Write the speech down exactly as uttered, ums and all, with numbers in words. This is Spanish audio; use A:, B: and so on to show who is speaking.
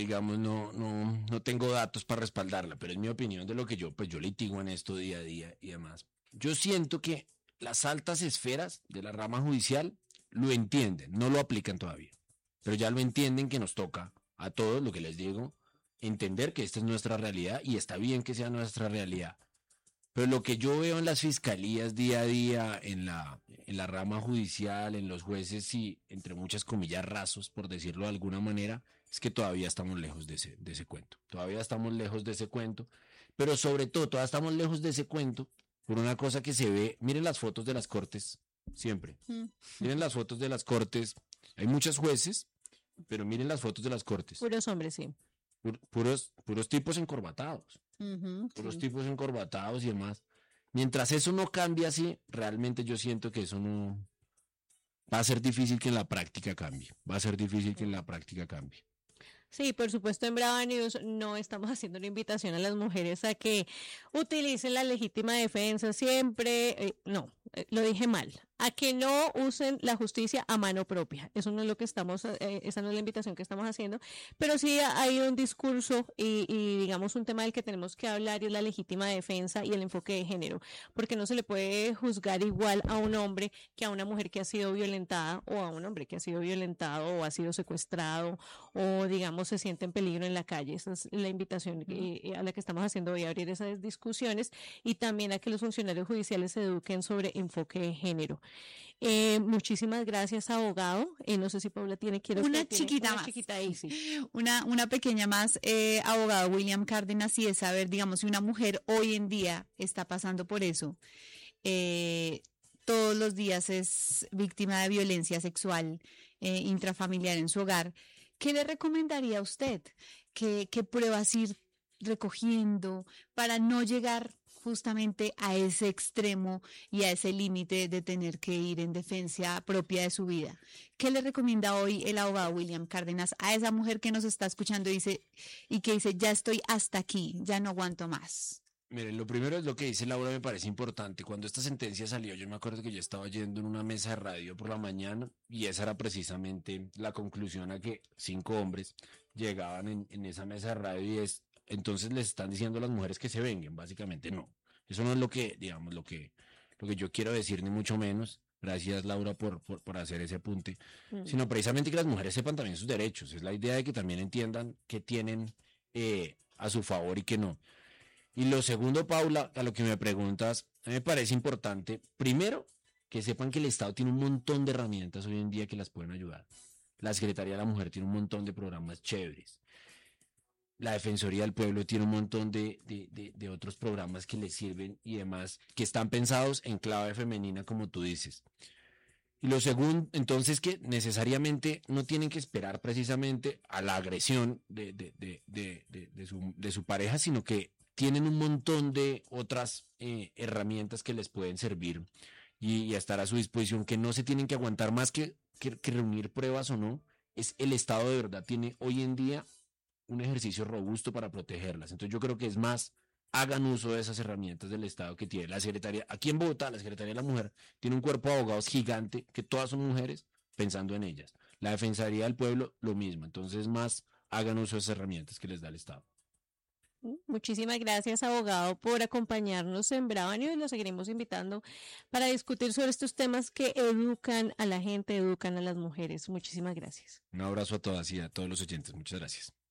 A: digamos, no, no, no tengo datos para respaldarla, pero es mi opinión de lo que yo, pues yo litigo en esto día a día y demás. Yo siento que las altas esferas de la rama judicial lo entienden, no lo aplican todavía, pero ya lo entienden que nos toca a todos, lo que les digo, entender que esta es nuestra realidad y está bien que sea nuestra realidad. Pero lo que yo veo en las fiscalías día a día, en la, en la rama judicial, en los jueces y entre muchas comillas rasos, por decirlo de alguna manera, es que todavía estamos lejos de ese, de ese cuento. Todavía estamos lejos de ese cuento. Pero sobre todo, todavía estamos lejos de ese cuento por una cosa que se ve. Miren las fotos de las cortes, siempre.
B: Mm.
A: Miren las fotos de las cortes. Hay muchos jueces, pero miren las fotos de las cortes.
B: Puros hombres, sí.
A: Pur- puros, puros tipos encorbatados.
B: Ujú,
A: Puros
B: sí.
A: tipos encorbatados y demás. Mientras eso no cambie así, realmente yo siento que eso no va a ser difícil que en la práctica cambie. Va a ser difícil que en la práctica cambie.
B: Sí, por supuesto, en Brava News no estamos haciendo una invitación a las mujeres a que utilicen la legítima defensa siempre. Eh, no, eh, lo dije mal. A que no usen la justicia a mano propia. Eso no es lo que estamos, eh, esa no es la invitación que estamos haciendo. Pero sí hay un discurso y, y, digamos, un tema del que tenemos que hablar y es la legítima defensa y el enfoque de género. Porque no se le puede juzgar igual a un hombre que a una mujer que ha sido violentada o a un hombre que ha sido violentado o ha sido secuestrado o, digamos, se siente en peligro en la calle. Esa es la invitación eh, a la que estamos haciendo hoy, abrir esas discusiones y también a que los funcionarios judiciales se eduquen sobre enfoque de género. Eh, muchísimas gracias, abogado. Eh, no sé si Paula tiene, quiero
C: Una
B: tiene
C: chiquita
B: una
C: más.
B: chiquita ahí, sí.
C: Una, una pequeña más, eh, abogado William Cárdenas, y es saber, digamos, si una mujer hoy en día está pasando por eso, eh, todos los días es víctima de violencia sexual eh, intrafamiliar en su hogar, ¿qué le recomendaría a usted? ¿Qué, qué pruebas ir recogiendo para no llegar justamente a ese extremo y a ese límite de tener que ir en defensa propia de su vida? ¿Qué le recomienda hoy el abogado William Cárdenas a esa mujer que nos está escuchando y dice, y que dice, ya estoy hasta aquí, ya no aguanto más?
A: Miren, lo primero es lo que dice Laura, me parece importante. Cuando esta sentencia salió, yo me acuerdo que yo estaba yendo en una mesa de radio por la mañana y esa era precisamente la conclusión a que cinco hombres llegaban en, en esa mesa de radio y es, entonces les están diciendo a las mujeres que se venguen, básicamente no. Eso no es lo que, digamos, lo que, lo que yo quiero decir, ni mucho menos. Gracias, Laura, por, por, por hacer ese apunte.
B: Mm.
A: Sino precisamente que las mujeres sepan también sus derechos. Es la idea de que también entiendan qué tienen eh, a su favor y qué no. Y lo segundo, Paula, a lo que me preguntas, a mí me parece importante, primero, que sepan que el Estado tiene un montón de herramientas hoy en día que las pueden ayudar. La Secretaría de la Mujer tiene un montón de programas chéveres. La Defensoría del Pueblo tiene un montón de, de, de, de otros programas que les sirven y demás, que están pensados en clave femenina, como tú dices. Y lo segundo, entonces, que necesariamente no tienen que esperar precisamente a la agresión de, de, de, de, de, de, su, de su pareja, sino que tienen un montón de otras eh, herramientas que les pueden servir y, y a estar a su disposición, que no se tienen que aguantar más que, que, que reunir pruebas o no. Es el Estado de verdad tiene hoy en día un ejercicio robusto para protegerlas. Entonces yo creo que es más, hagan uso de esas herramientas del Estado que tiene la Secretaría. Aquí en Bogotá, la Secretaría de la Mujer tiene un cuerpo de abogados gigante, que todas son mujeres, pensando en ellas. La Defensoría del Pueblo, lo mismo. Entonces más, hagan uso de esas herramientas que les da el Estado.
B: Muchísimas gracias, abogado, por acompañarnos en Brava News y lo seguiremos invitando para discutir sobre estos temas que educan a la gente, educan a las mujeres. Muchísimas gracias.
A: Un abrazo a todas y a todos los oyentes. Muchas gracias.